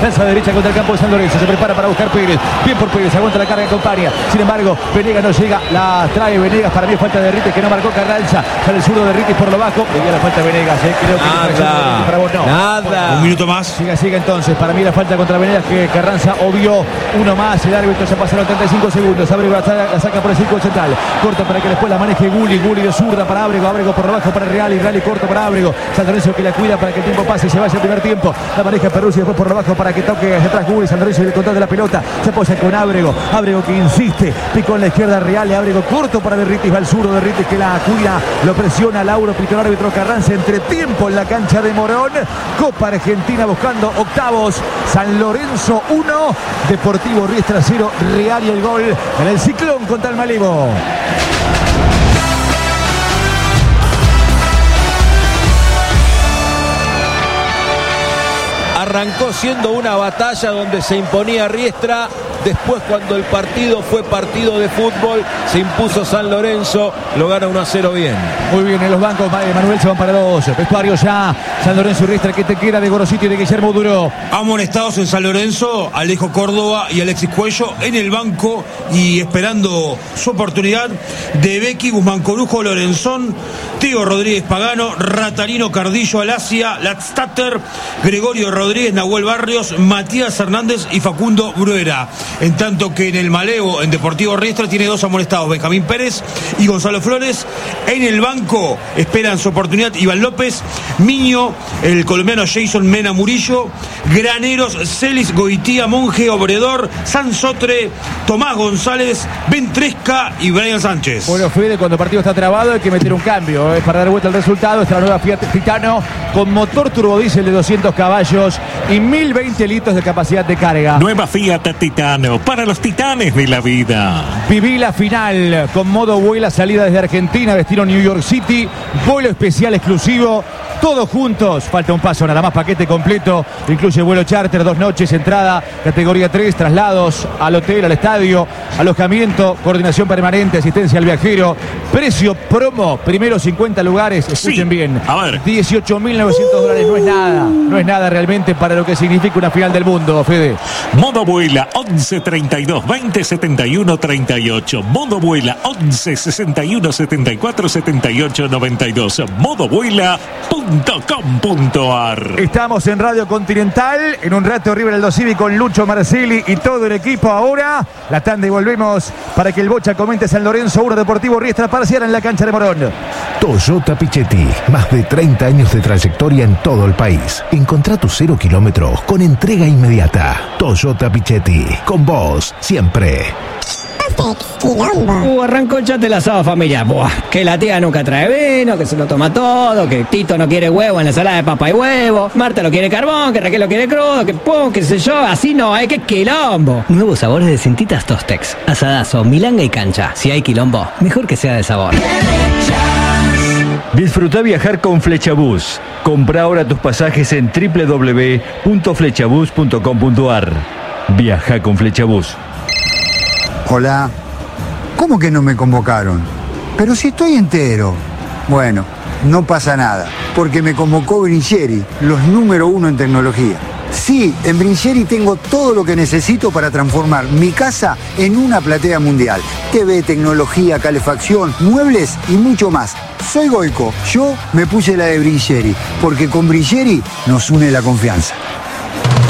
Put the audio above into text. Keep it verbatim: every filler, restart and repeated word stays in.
Lanza de derecha contra el campo de San Lorenzo. Se prepara para buscar Pérez. Bien por Pérez. Aguanta la carga, acompaña. Sin embargo, Venegas no llega. La trae Venegas. Para mí es falta de Ritis que no marcó Carranza. Sale el zurdo de Ritis por lo bajo. Le dio la falta a Venegas. Eh. Creo que nada. Para vos no. Nada. Un minuto más. Siga, siga entonces. Para mí la falta contra Venegas que Carranza obvió. Uno más. El árbitro ya pasaron treinta y cinco segundos. Ábrego la saca por el círculo central. Corta para que después la maneje Gulli. Gulli de zurda para Ábrego. Ábrego por lo bajo para Real. Y Real y corto para Ábrego. San Lorenzo que la cuida para que el tiempo pase y se vaya el primer tiempo. La maneja Peruzzi después por lo bajo para que toque hacia atrás Gulli. San Lorenzo y el control de la pelota. Se apoya con Ábrego. Ábrego que insiste. Picó en la izquierda Real. Y Ábrego corto para Derritis. Va al zurdo Derritis que la cuida. Lo presiona Lauro. Pitó el árbitro Carranza. Entre tiempo en la cancha de Morón. Copa Argentina buscando octavos. San Lorenzo uno. Deportivo Riestra cero. Real y el gol en el Ciclón contra el Malibu. Arrancó siendo una batalla donde se imponía Riestra. Después, cuando el partido fue partido de fútbol, se impuso San Lorenzo. Lo gana uno a cero bien. Muy bien, en los bancos Manuel se van para dos. Vestuario ya. San Lorenzo y Riestra. ¿Qué te queda de Gorosito y de Guillermo Duro? Amonestados en San Lorenzo, Alejo Córdoba y Alexis Cuello en el banco y esperando su oportunidad. De Becky, Guzmán Corujo, Lorenzón, Tío Rodríguez Pagano, Ratarino Cardillo Alacia, Latstatter, Gregorio Rodríguez, Nahuel Barrios, Matías Hernández y Facundo Bruera. En tanto que en el Malevo, en Deportivo Riestra, tiene dos amonestados, Benjamín Pérez y Gonzalo Flores. En el banco esperan su oportunidad Iván López, Miño, el colombiano Jason Mena Murillo, Graneros, Celis, Goitía, Monje, Obredor, Sansotre, Tomás González, Ventresca y Brian Sánchez. Bueno, Fede, cuando el partido está trabado hay que meter un cambio eh, para dar vuelta al resultado. Esta es la nueva Fiat Titano con motor turbodiesel de doscientos caballos y mil veinte litros de capacidad de carga. Nueva Fiat Titano para los titanes de la vida. Viví la final con modo vuela, salida desde Argentina, destino New York City, vuelo especial exclusivo. Todos juntos, falta un paso nada más, paquete completo, incluye vuelo charter, dos noches, entrada, categoría tres, traslados al hotel, al estadio, alojamiento, coordinación permanente, asistencia al viajero, precio promo, primeros cincuenta lugares, escuchen sí. bien, A ver. dieciocho mil novecientos dólares, no es nada, no es nada realmente para lo que significa una final del mundo, Fede. Modo vuela once treinta y dos veinte setenta y uno treinta y ocho, modo vuela once sesenta y uno setenta y cuatro setenta y ocho noventa y dos, modo vuela punto com punto ar. Estamos en Radio Continental, en un rato River Aldo Civi con Lucho Marcelli y todo el equipo. Ahora la tanda y volvemos para que el Bocha comente San Lorenzo uno, Deportivo Riestra parcial en la cancha de Morón. Toyota Pichetti, más de treinta años de trayectoria en todo el país. Encontrá tus cero kilómetros con entrega inmediata. Toyota Pichetti, con vos siempre. Uh, arrancó el chat del asado familiar. Buah, que la tía nunca trae vino, que se lo toma todo, que Tito no quiere huevo en la ensalada de papa y huevo, Marta lo quiere carbón, que Raquel lo quiere crudo, que pum, qué sé yo, así no hay, que quilombo. Nuevos sabores de Cintitas Tostex, asadazo, milanga y cancha. Si hay quilombo, mejor que sea de sabor. Disfruta viajar con Flechabús. Compra ahora tus pasajes en doble u doble u doble u punto flechabús punto com punto ar. Viaja con Flechabús. Hola. ¿Cómo que no me convocaron? Pero si estoy entero. Bueno, no pasa nada, porque me convocó Brincheri, los número uno en tecnología. Sí, en Brincheri tengo todo lo que necesito para transformar mi casa en una platea mundial. T V, tecnología, calefacción, muebles y mucho más. Soy Goico, yo me puse la de Brincheri, porque con Brincheri nos une la confianza.